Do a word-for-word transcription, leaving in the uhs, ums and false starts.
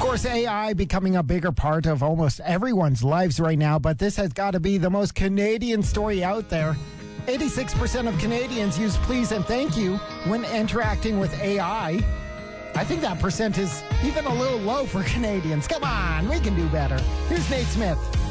course, A I becoming a bigger part of almost everyone's lives right now, but this has got to be the most Canadian story out there. eighty-six percent of Canadians use please and thank you when interacting with A I. I think that percent is even a little low for Canadians. Come on, we can do better. Here's Nate Smith.